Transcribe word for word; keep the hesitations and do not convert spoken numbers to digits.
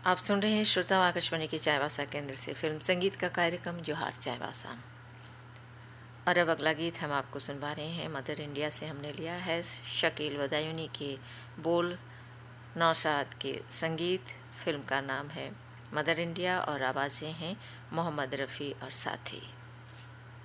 आप सुन रहे हैं श्रोताओं आकाशवाणी की चायवासा केंद्र से फिल्म संगीत का कार्यक्रम जोहार चायवासा। और अब अगला गीत हम आपको सुनवा रहे हैं मदर इंडिया से। हमने लिया है शकील बदायूनी के बोल, नौशाद के संगीत। फिल्म का नाम है मदर इंडिया और आवाज़ें हैं मोहम्मद रफ़ी और साथी।